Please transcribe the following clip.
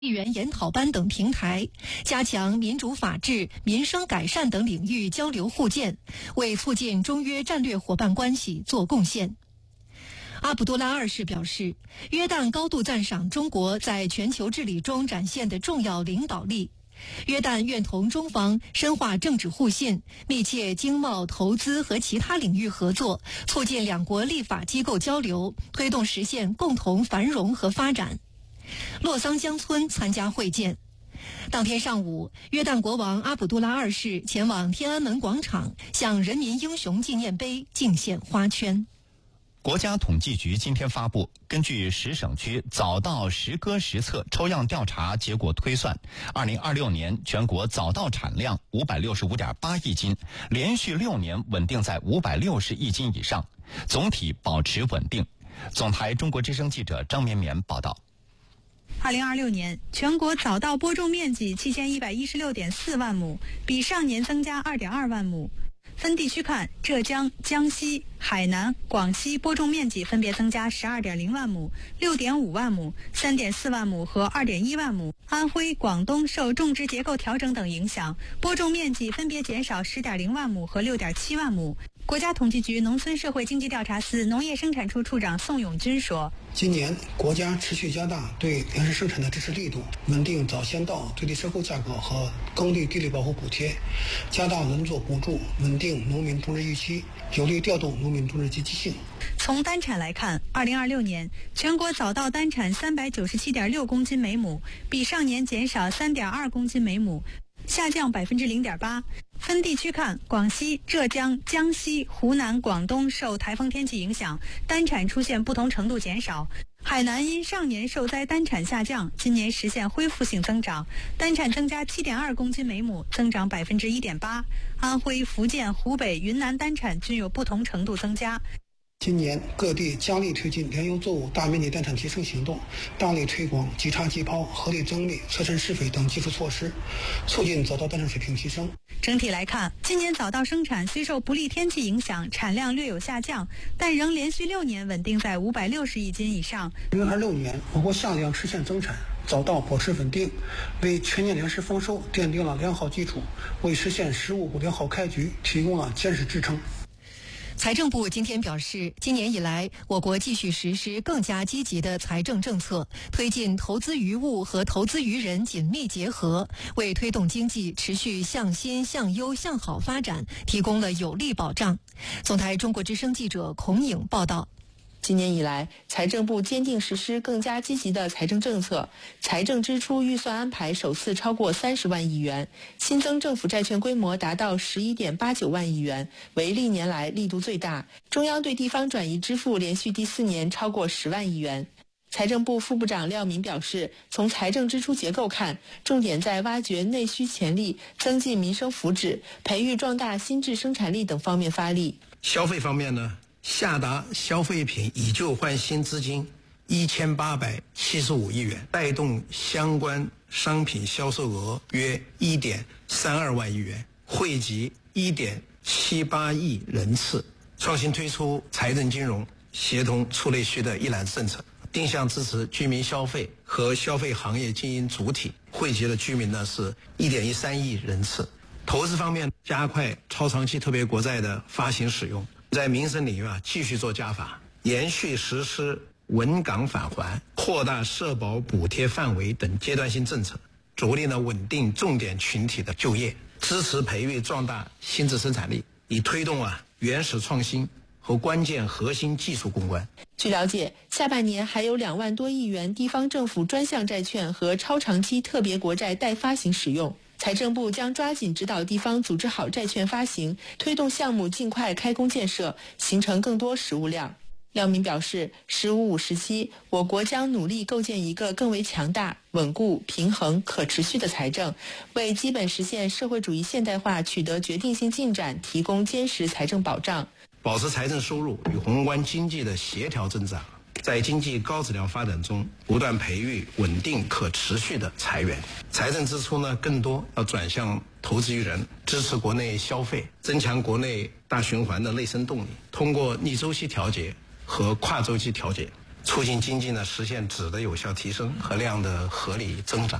议员研讨班等平台，加强民主法治、民生改善等领域交流互鉴，为促进中约战略伙伴关系做贡献。阿卜杜拉二世表示，约旦高度赞赏中国在全球治理中展现的重要领导力。约旦愿同中方深化政治互信，密切经贸、投资和其他领域合作，促进两国立法机构交流，推动实现共同繁荣和发展。洛桑江村参加会见。当天上午，约旦国王阿卜杜拉二世前往天安门广场，向人民英雄纪念碑敬献花圈。 国家统计局今天发布，根据10省区早稻实割实测抽样调查结果推算，2026年全国早稻产量565.8亿斤，连续6年稳定在560亿斤以上，总体保持稳定。总台中国之声记者张绵绵报道。 2026年全国早稻播种面积7116.4万亩，比上年增加2.2万亩。分地区看，浙江、江西、海南、广西播种面积分别增加12.0万亩、6.5万亩、3.4万亩和2.1万亩。安徽、广东受种植结构调整等影响，播种面积分别减少10.0万亩和6.7万亩。国家统计局农村社会经济调查司农业生产处处长宋永军说， 今年国家持续加大对粮食生产的支持力度，稳定早先稻最低收购价格和耕地地力保护补贴，加大轮作补助，稳定农民种植预期，有力调动农民种植积极性。 从单产来看，2026年全国早稻单产397.6公斤每亩，比上年减少3.2公斤每亩，下降0.8%。分地区看，广西、浙江、江西、湖南、广东受台风天气影响，单产出现不同程度减少。海南因上年受灾单产下降，今年实现恢复性增长，单产增加7.2公斤每亩，增长1.8%。安徽、福建、湖北、云南单产均有不同程度增加。 今年各地加力推进粮油作物大面积单产提升行动，大力推广即插即抛、合理增粒、侧身施肥等技术措施，促进早稻单产水平提升。 整体来看，今年早稻生产虽受不利天气影响，产量略有下降，但仍连续6年稳定在560亿斤以上。 2026年，我国夏粮实现增产，早稻保持稳定，为全年粮食丰收奠定了良好基础，为实现食物良好开局提供了坚实支撑。 财政部今天表示，今年以来，我国继续实施更加积极的财政政策，推进投资于物和投资于人紧密结合，为推动经济持续向新、向优、向好发展提供了有力保障。总台中国之声记者孔颖报道。 今年以来，财政部坚定实施更加积极的财政政策，财政支出预算安排首次超过30万亿元，新增政府债券规模达到11.89万亿元，为历年来力度最大。中央对地方转移支付连续第4年超过10万亿元。财政部副部长廖民表示，从财政支出结构看，重点在挖掘内需潜力、增进民生福祉、培育壮大新质生产力等方面发力。 消费方面呢，下达消费品以旧换新资金1875亿元，带动相关商品销售额约1.32万亿元，惠及1.78亿人次。创新推出财政金融协同促内需的一揽子政策，定向支持居民消费和消费行业经营主体，惠及的居民呢是1.13亿人次。投资方面，加快超长期特别国债的发行使用，在民生领域继续做加法，延续实施稳岗返还、扩大社保补贴范围等阶段性政策，着力稳定重点群体的就业，支持培育壮大新质生产力，以推动原始创新和关键核心技术攻关。 据了解，下半年还有2万多亿元地方政府专项债券和超长期特别国债待发行使用。财政部将抓紧指导地方组织好债券发行，推动项目尽快开工建设，形成更多实物量。廖民表示，“15-5”时期，我国将努力构建一个更为强大、稳固、平衡、可持续的财政，为基本实现社会主义现代化取得决定性进展提供坚实财政保障。 保持财政收入与宏观经济的协调增长，在经济高质量发展中不断培育稳定可持续的财源。财政支出更多要转向投资于人，支持国内消费，增强国内大循环的内生动力，通过逆周期调节和跨周期调节， 促进经济呢实现质的有效提升和量的合理增长。